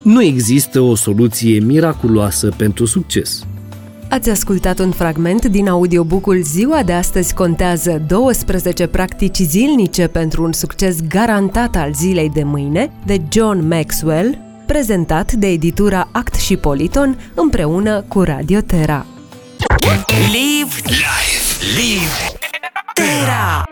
Nu există o soluție miraculoasă pentru succes. Ați ascultat un fragment din audiobook-ul Ziua de astăzi contează 12 practici zilnice pentru un succes garantat al zilei de mâine, de John Maxwell, prezentat de editura Act și Politon împreună cu Radio Terra. Live Terra!